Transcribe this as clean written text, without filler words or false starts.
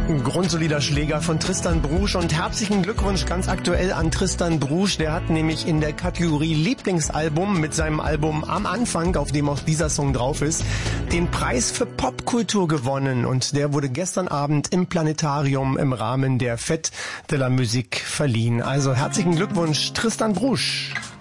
Ein grundsolider Schläger von Tristan Brusch und herzlichen Glückwunsch ganz aktuell an Tristan Brusch. Der hat nämlich in der Kategorie Lieblingsalbum mit seinem Album Am Anfang, auf dem auch dieser Song drauf ist, den Preis für Popkultur gewonnen und der wurde gestern Abend im Planetarium im Rahmen der Fête de la Musique verliehen. Also herzlichen Glückwunsch, Tristan Brusch.